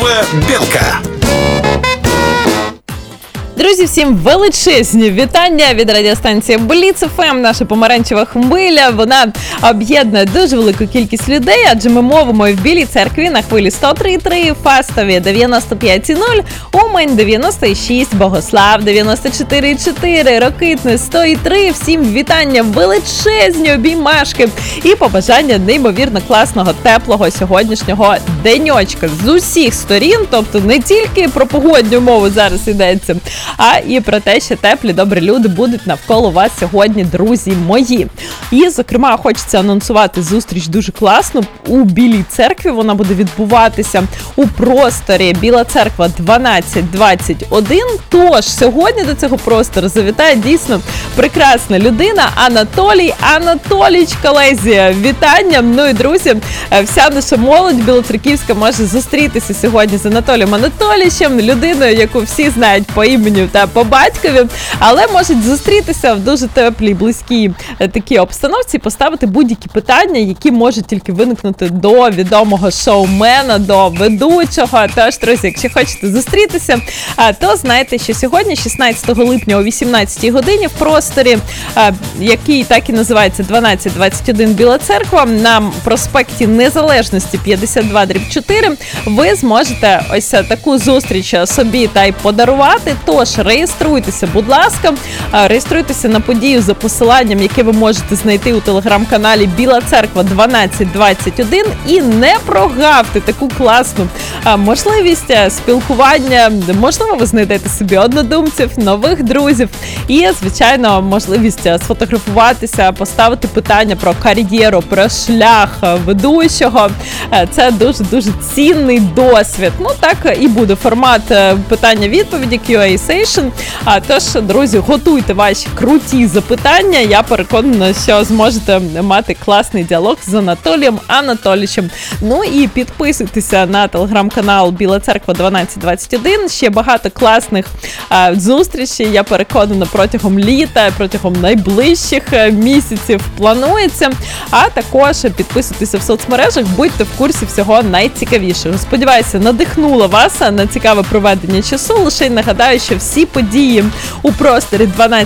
Новая белка. Друзі, всім величезні вітання від радіостанції Бліц ФМ. Наша помаранчева хвиля, вона об'єднує дуже велику кількість людей, адже ми мовимо в Білій Церкві на хвилі 103.3, Фастові 95.0, Умань 96, Богослав 94.4, Рокитне 100.3. Всім вітання, величезні обіймашки і побажання неймовірно класного, теплого сьогоднішнього деньочка з усіх сторін, тобто не тільки про погодню мову зараз йдеться, а і про те, що теплі, добрі люди будуть навколо вас сьогодні, друзі мої. І, зокрема, хочеться анонсувати зустріч дуже класну у Білій Церкві. Вона буде відбуватися у просторі Біла Церква 1221. Тож, сьогодні до цього простору завітає дійсно прекрасна людина Анатолій Анатолійович Колезія. Вітання! Ну і, друзі, вся наша молодь білоцерківська може зустрітися сьогодні з Анатолієм Анатолійовичем, людиною, яку всі знають по імені та по батькові, але можуть зустрітися в дуже теплій, близькій такій обстановці, поставити будь-які питання, які можуть тільки виникнути до відомого шоумена, до ведучого. Тож, друзі, якщо хочете зустрітися, то знайте, що сьогодні, 16 липня о 18 годині в просторі, який так і називається 1221 Біла Церква, на проспекті Незалежності 52/4, ви зможете ось таку зустріч собі та й подарувати. Тож, реєструйтеся, будь ласка, реєструйтеся на подію за посиланням, яке ви можете знайти у телеграм-каналі Біла Церква 1221, і не прогавте таку класну можливість спілкування. Можливо, ви знайдете собі однодумців, нових друзів і, звичайно, можливість сфотографуватися, поставити питання про кар'єру, про шлях ведучого. Це дуже-дуже цінний досвід. Ну, так і буде формат питання-відповіді, Q&A session. Тож, друзі, готуйте ваші круті запитання. Я переконана, що зможете мати класний діалог з Анатолієм Анатолійовичем. Ну і підписуйтеся на телеграм-канал Біла Церква 1221. Ще багато класних зустрічей, я переконана, протягом літа, протягом найближчих місяців планується. А також підписуйтеся в соцмережах, будьте в курсі всього найцікавішого. Сподіваюся, надихнула вас на цікаве проведення часу. Лише нагадаю, що всі події у просторі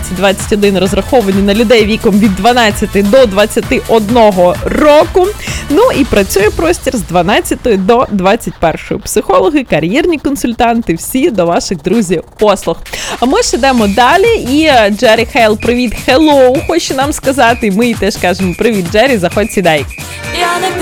1221 розраховані на людей віком від 12 до 21 року. Ну і працює простір з 12 до 21. Психологи, кар'єрні консультанти, всі до ваших друзів послуг. А ми ж йдемо далі, і Джері Хейл, привіт, хеллоу, хочу нам сказати, і ми їй теж кажемо привіт, Джері, заходь, сідай.